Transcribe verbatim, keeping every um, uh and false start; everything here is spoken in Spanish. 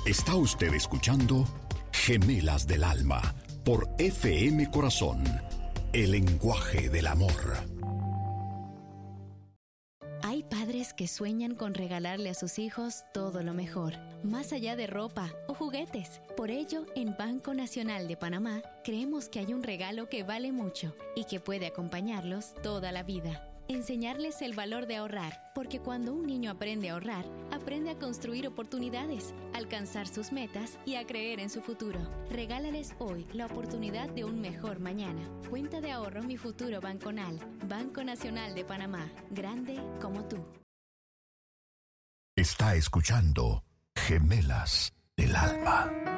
Está usted escuchando Gemelas del Alma por F M Corazón, el lenguaje del amor. Hay padres que sueñan con regalarle a sus hijos todo lo mejor, más allá de ropa o juguetes. Por ello, en Banco Nacional de Panamá, creemos que hay un regalo que vale mucho y que puede acompañarlos toda la vida. Enseñarles el valor de ahorrar, porque cuando un niño aprende a ahorrar, aprende a construir oportunidades, alcanzar sus metas y a creer en su futuro. Regálales hoy la oportunidad de un mejor mañana. Cuenta de ahorro Mi Futuro Banconal. Banco Nacional de Panamá. Grande como tú. Está escuchando Gemelas del Alma.